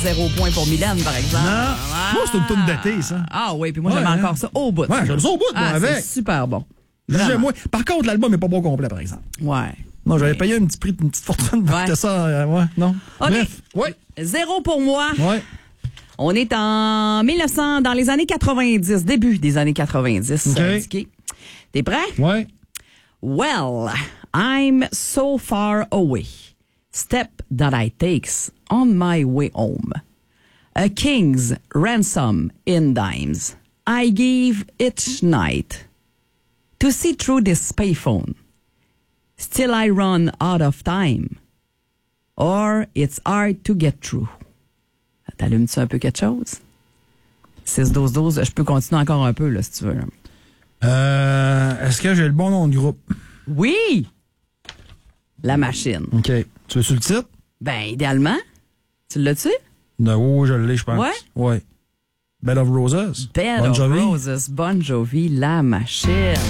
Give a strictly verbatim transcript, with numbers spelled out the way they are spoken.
Zéro point pour Mylène, par exemple. Non. Ah. Moi, c'est une toune d'été, ça. Ah oui, puis moi, Ouais, j'aime hein. encore ça au bout. Ouais, j'aime ça au bout, moi, ah, avec. C'est super bon. J'aime moins. Par contre, l'album n'est pas bon complet, par exemple. Ouais. Non, j'avais Mais... payé un petit prix, une petite fortune pour Ouais. écouter ça. Euh, ouais, non. OK. Bref. Ouais. Zéro pour moi. Ouais. On est en mille neuf cents, dans les années quatre-vingt-dix, début des années quatre-vingt-dix. OK. Indiqué. T'es prêt? Ouais. Well, I'm so far away. Step that I takes on my way home. A king's ransom in dimes. I give each night to see through this payphone. Still I run out of time. Or it's hard to get through. T'allumes-tu un peu quelque chose? six douze douze, je peux continuer encore un peu, là, si tu veux. Euh, est-ce que j'ai le bon nom de groupe? Oui! La machine. OK. Tu veux-tu le titre? Ben, idéalement. Tu l'as-tu? Non, oui, je l'ai, je pense. Ouais? Ouais. Bed of Roses. Bed Bon of Jovi. Roses, Bon Jovi, La Machine.